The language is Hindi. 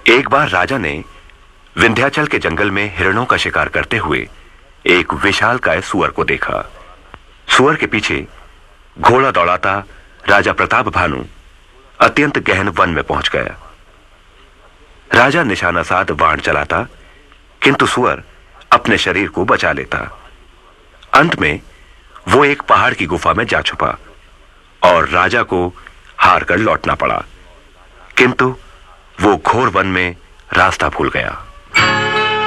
एक बार राजा ने विंध्याचल के जंगल में हिरणों का शिकार करते हुए एक विशालकाय सुअर को देखा। सुअर के पीछे घोड़ा दौड़ाता राजा प्रताप भानु अत्यंत गहन वन में पहुंच गया। राजा निशाना साध बाण चलाता, किंतु सुअर अपने शरीर को बचा लेता। अंत में वो एक पहाड़ की गुफा में जा छुपा और राजा को हार कर लौटना पड़ा, किंतु वो घोर वन में रास्ता भूल गया।